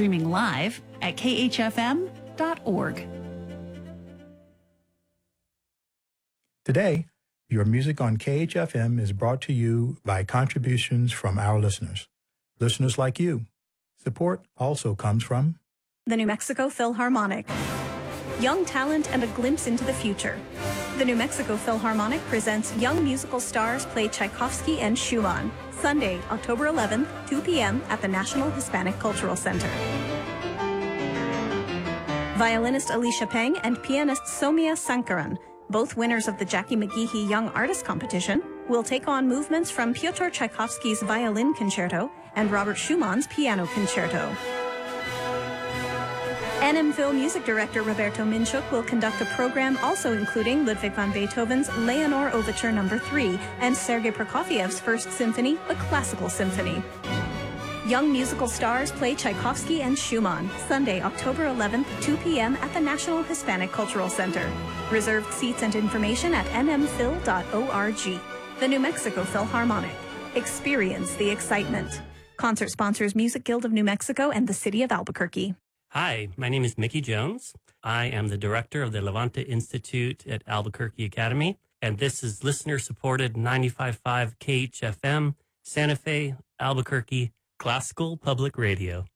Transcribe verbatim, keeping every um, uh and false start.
streaming live at k h f m dot org. Today, your music on K H F M is brought to you by contributions from our listeners, listeners like you. Support also comes from the New Mexico Philharmonic. Young talent and a glimpse into the future. The New Mexico Philharmonic presents Young Musical Stars Play Tchaikovsky and Schumann, Sunday, October eleventh, two p.m. at the National Hispanic Cultural Center. Violinist Alicia Peng and pianist Somia Sankaran, both winners of the Jackie McGeehee Young Artist Competition, will take on movements from Pyotr Tchaikovsky's Violin Concerto and Robert Schumann's Piano Concerto. N M Phil music director Roberto Minchuk will conduct a program also including Ludwig van Beethoven's Leonore Overture Number three and Sergei Prokofiev's First Symphony, a classical symphony. Young musical stars play Tchaikovsky and Schumann, Sunday, October eleventh, two p.m. at the National Hispanic Cultural Center. Reserved seats and information at n m phil dot org. The New Mexico Philharmonic. Experience the excitement. Concert sponsors Music Guild of New Mexico and the City of Albuquerque. Hi, my name is Mickey Jones. I am the director of the Levante Institute at Albuquerque Academy, and this is listener-supported ninety-five point five K H F M, Santa Fe, Albuquerque, Classical Public Radio.